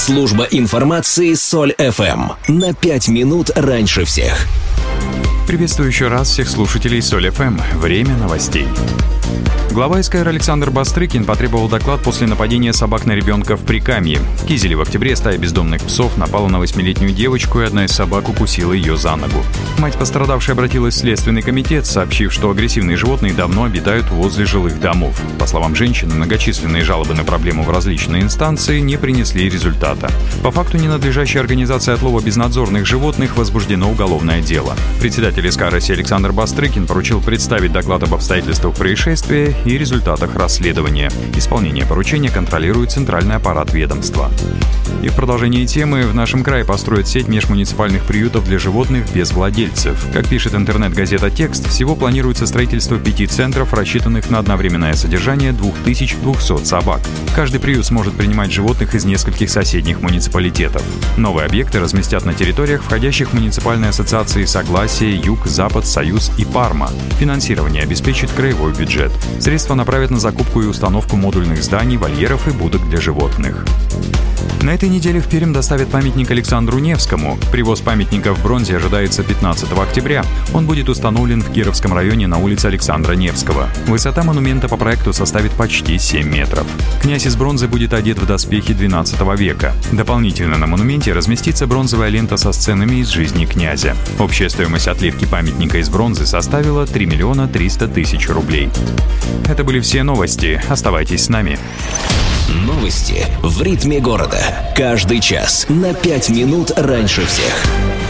Служба информации Соль ФМ. На 5 минут раньше всех. Приветствую еще раз всех слушателей Соль ФМ. Время новостей. Глава СКР Александр Бастрыкин потребовал доклад после нападения собак на ребенка в Прикамье. В Кизеле в октябре стая бездомных псов напала на 8-летнюю девочку, и одна из собак укусила ее за ногу. Мать пострадавшей обратилась в Следственный комитет, сообщив, что агрессивные животные давно обитают возле жилых домов. По словам женщины, многочисленные жалобы на проблему в различные инстанции не принесли результата. По факту ненадлежащей организации отлова безнадзорных животных возбуждено уголовное дело. Председатель СК России Александр Бастрыкин поручил представить доклад об обстоятельствах происшествия и результатах расследования. Исполнение поручения контролирует центральный аппарат ведомства. И в продолжении темы в нашем крае построят сеть межмуниципальных приютов для животных без владельцев. Как пишет интернет-газета «Текст», всего планируется строительство 5 центров, рассчитанных на одновременное содержание 2200 собак. Каждый приют сможет принимать животных из нескольких соседних муниципалитетов. Новые объекты разместят на территориях, входящих в муниципальные ассоциации «Согласие», «Юг», «Запад», «Союз» и «Парма». Финансирование обеспечит краевой бюджет. Средства направят на закупку и установку модульных зданий, вольеров и будок для животных. На этой неделе в Пермь доставят памятник Александру Невскому. Привоз памятника в бронзе ожидается 15 октября. Он будет установлен в Кировском районе на улице Александра Невского. Высота монумента по проекту составит почти 7 метров. Князь из бронзы будет одет в доспехи XII века. Дополнительно на монументе разместится бронзовая лента со сценами из жизни князя. Общая стоимость отливки памятника из бронзы составила 3 300 000 рублей. Это были все новости. Оставайтесь с нами. Новости в ритме города. Каждый час на 5 минут раньше всех.